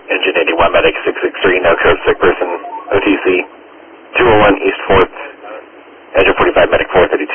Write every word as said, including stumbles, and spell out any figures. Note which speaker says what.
Speaker 1: Engine eighty-one, medic six six three, no code, sick person, O T C, two oh one East fourth, engine forty-five, medic four thirty-two.